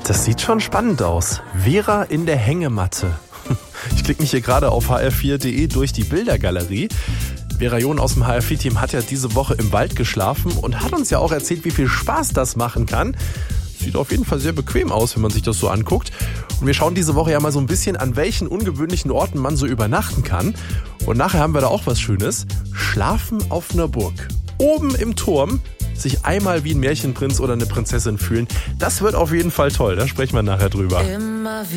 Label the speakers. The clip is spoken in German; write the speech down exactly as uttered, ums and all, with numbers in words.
Speaker 1: Das sieht schon spannend aus. Vera in der Hängematte. Ich klicke mich hier gerade auf h r vier punkt d e durch die Bildergalerie. Vera John aus dem H R vier-Team hat ja diese Woche im Wald geschlafen und hat uns ja auch erzählt, wie viel Spaß das machen kann. Sieht auf jeden Fall sehr bequem aus, wenn man sich das so anguckt. Und wir schauen diese Woche ja mal so ein bisschen, an welchen ungewöhnlichen Orten man so übernachten kann. Und nachher haben wir da auch was Schönes. Schlafen auf einer Burg. Oben im Turm sich einmal wie ein Märchenprinz oder eine Prinzessin fühlen. Das wird auf jeden Fall toll. Da sprechen wir nachher drüber.
Speaker 2: Immer